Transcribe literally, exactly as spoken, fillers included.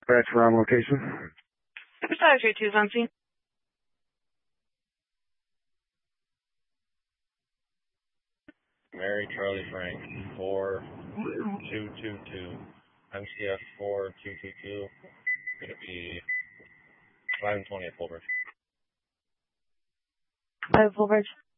Dispatch wrong location. Dispatch three two on scene. Mary Charlie Frank, four two two two, M C F four two two two, going to be eleven twenty at Full Bridge. Five Full Bridge.